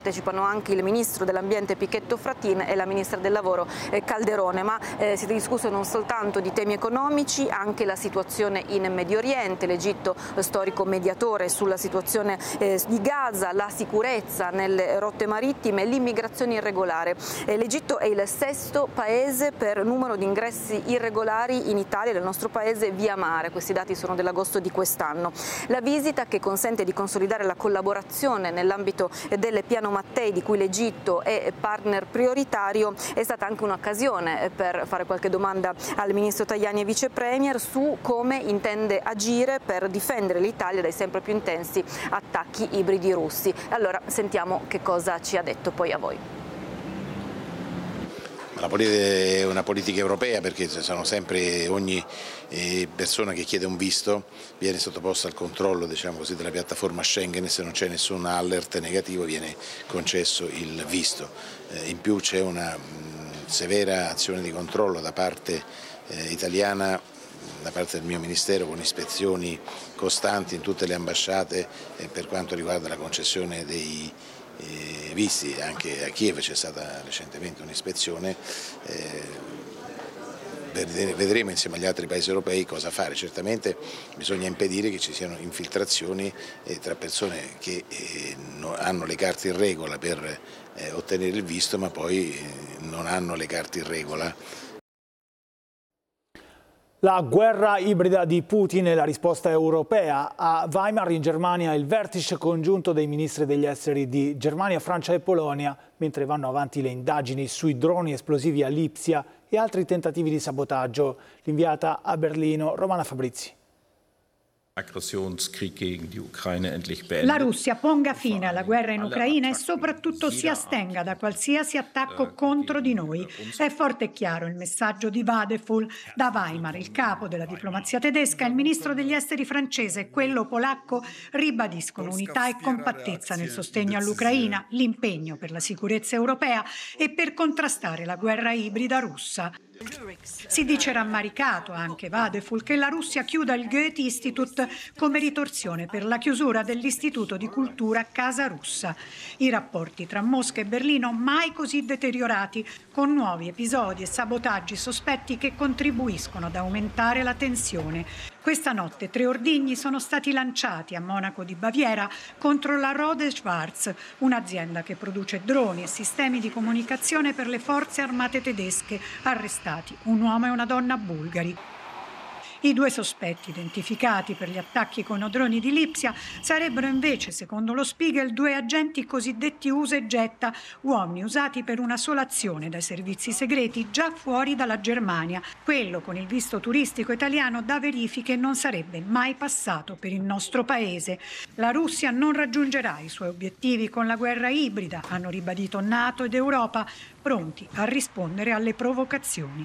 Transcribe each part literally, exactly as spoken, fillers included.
Partecipano anche il ministro dell'ambiente Pichetto Fratin e la ministra del lavoro eh, Calderone, ma eh, si è discusso non soltanto di temi economici, anche la situazione in Medio Oriente, l'Egitto storico mediatore sulla situazione eh, di Gaza, la sicurezza nelle rotte marittime, l'immigrazione irregolare. Eh, L'Egitto è il sesto paese per numero di ingressi irregolari in Italia, nel nostro paese, via mare. Questi dati sono dell'agosto di quest'anno. La visita, che consente di consolidare la collaborazione nell'ambito del piano Mattei, di cui l'Egitto è partner prioritario, è stata anche un'occasione per fare qualche domanda al ministro Tajani e vice premier su come intende agire per difendere l'Italia dai sempre più intensi attacchi ibridi russi. Allora sentiamo che cosa ci ha detto poi a voi. La politica è una politica europea, perché sono sempre, ogni persona che chiede un visto viene sottoposta al controllo, diciamo così, della piattaforma Schengen, e se non c'è nessun alert negativo viene concesso il visto. In più c'è una severa azione di controllo da parte italiana, da parte del mio Ministero, con ispezioni costanti in tutte le ambasciate per quanto riguarda la concessione dei Eh, visti. Anche a Kiev c'è stata recentemente un'ispezione, eh, vedremo insieme agli altri paesi europei cosa fare. Certamente bisogna impedire che ci siano infiltrazioni eh, tra persone che eh, no, hanno le carte in regola per eh, ottenere il visto, ma poi eh, non hanno le carte in regola. La guerra ibrida di Putin e la risposta europea. A Weimar in Germania il vertice congiunto dei ministri degli esteri di Germania, Francia e Polonia, mentre vanno avanti le indagini sui droni esplosivi a Lipsia e altri tentativi di sabotaggio. L'inviata a Berlino, Romana Fabrizi. La Russia ponga fine alla guerra in Ucraina e soprattutto si astenga da qualsiasi attacco contro di noi. È forte e chiaro il messaggio di Vadeful. Da Weimar il capo della diplomazia tedesca, il ministro degli esteri francese e quello polacco ribadiscono unità e compattezza nel sostegno all'Ucraina, l'impegno per la sicurezza europea e per contrastare la guerra ibrida russa. Si dice rammaricato anche Vadeful che la Russia chiuda il Goethe Institut come ritorsione per la chiusura dell'Istituto di Cultura Casa Russa. I rapporti tra Mosca e Berlino mai così deteriorati, con nuovi episodi e sabotaggi sospetti che contribuiscono ad aumentare la tensione. Questa notte tre ordigni sono stati lanciati a Monaco di Baviera contro la Rode Schwarz, un'azienda che produce droni e sistemi di comunicazione per le forze armate tedesche. Arrestati un uomo e una donna bulgari. I due sospetti identificati per gli attacchi con droni di Lipsia sarebbero invece, secondo lo Spiegel, due agenti cosiddetti usa e getta, uomini usati per una sola azione dai servizi segreti già fuori dalla Germania. Quello con il visto turistico italiano da verifiche non sarebbe mai passato per il nostro paese. La Russia non raggiungerà i suoi obiettivi con la guerra ibrida, hanno ribadito NATO ed Europa, pronti a rispondere alle provocazioni.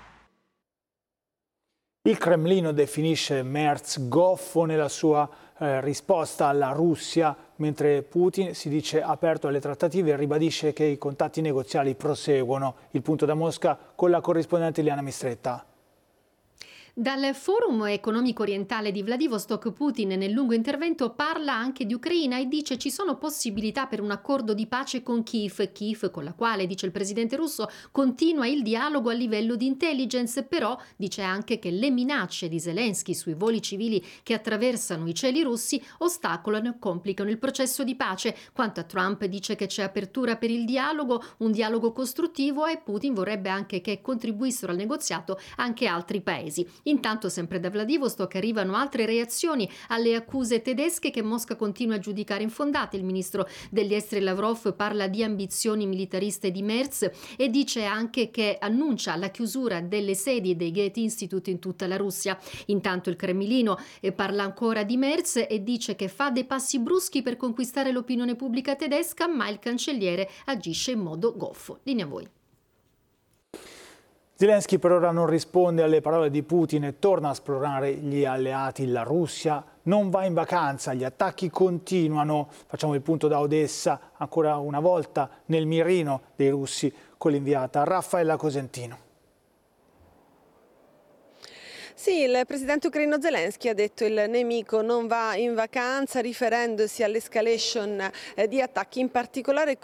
Il Cremlino definisce Merz goffo nella sua eh, risposta alla Russia, mentre Putin si dice aperto alle trattative e ribadisce che i contatti negoziali proseguono. Il punto da Mosca con la corrispondente Liana Mistretta. Dal Forum economico orientale di Vladivostok, Putin nel lungo intervento parla anche di Ucraina e dice ci sono possibilità per un accordo di pace con Kiev, Kiev con la quale, dice il presidente russo, continua il dialogo a livello di intelligence, però dice anche che le minacce di Zelensky sui voli civili che attraversano i cieli russi ostacolano e complicano il processo di pace. Quanto a Trump dice che c'è apertura per il dialogo, un dialogo costruttivo, e Putin vorrebbe anche che contribuissero al negoziato anche altri paesi. Intanto, sempre da Vladivostok arrivano altre reazioni alle accuse tedesche che Mosca continua a giudicare infondate. Il ministro degli esteri Lavrov parla di ambizioni militariste di Merz e dice anche che annuncia la chiusura delle sedi dei Goethe Institute in tutta la Russia. Intanto il Cremlino parla ancora di Merz e dice che fa dei passi bruschi per conquistare l'opinione pubblica tedesca, ma il cancelliere agisce in modo goffo. Linea a voi. Zelensky per ora non risponde alle parole di Putin e torna a esplorare gli alleati. La Russia non va in vacanza, gli attacchi continuano. Facciamo il punto da Odessa, ancora una volta nel mirino dei russi, con l'inviata Raffaella Cosentino. Sì, il presidente ucraino Zelensky ha detto il nemico non va in vacanza, riferendosi all'escalation di attacchi, in particolare